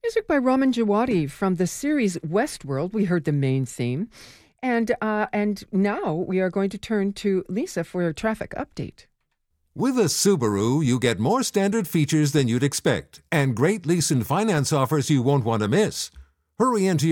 Music by Raman Djawadi from the series Westworld. We heard the main theme. And now we are going to turn to Lisa for a traffic update. With a Subaru, you get more standard features than you'd expect and great lease and finance offers you won't want to miss. Hurry into